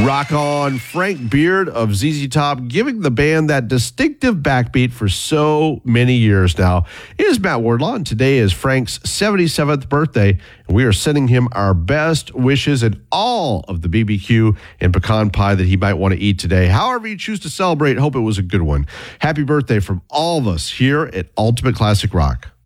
Rock on. Frank Beard of ZZ Top, giving the band that distinctive backbeat for so many years now. It is Matt Wardlaw, and today is Frank's 77th birthday, and we are sending him our best wishes and all of the BBQ and pecan pie that he might want to eat today. However you choose to celebrate, hope it was a good one. Happy birthday from all of us here at Ultimate Classic Rock.